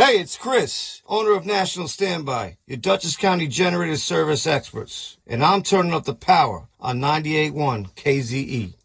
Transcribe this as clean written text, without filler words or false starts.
Hey, it's Chris, owner of National Standby, your Dutchess County generator service experts. And I'm turning up the power on 98.1 KZE.